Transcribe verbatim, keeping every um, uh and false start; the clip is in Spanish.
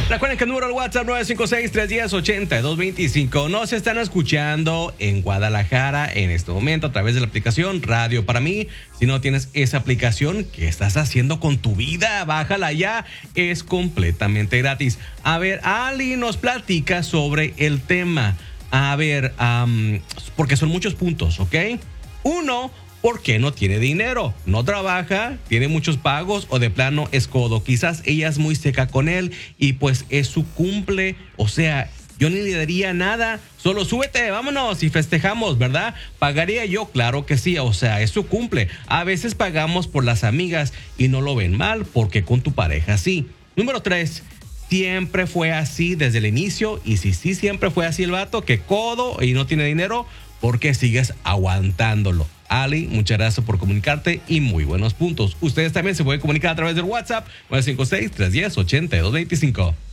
Recuerden que el número del WhatsApp nueve cinco seis, tres uno cero, ocho dos dos cinco. Nos están escuchando en Guadalajara en este momento a través de la aplicación Radio Para Mí. Si no tienes esa aplicación, ¿qué estás haciendo con tu vida? Bájala ya, es completamente gratis. A ver, Ali nos platica sobre el tema. A ver, um, porque son muchos puntos, ¿ok? Uno, ¿por qué no tiene dinero? No trabaja, tiene muchos pagos o de plano es codo. Quizás ella es muy seca con él y pues es su cumple. O sea, yo ni le daría nada. Solo súbete, vámonos y festejamos, ¿verdad? ¿Pagaría yo? Claro que sí. O sea, es su cumple. A veces pagamos por las amigas y no lo ven mal porque con tu pareja sí. Número tres. Siempre fue así desde el inicio. Y si sí siempre fue así el vato, que codo y no tiene dinero, ¿por qué sigues aguantándolo? Ali, muchas gracias por comunicarte y muy buenos puntos. Ustedes también se pueden comunicar a través del WhatsApp nueve cinco seis, tres uno cero, ocho dos dos cinco.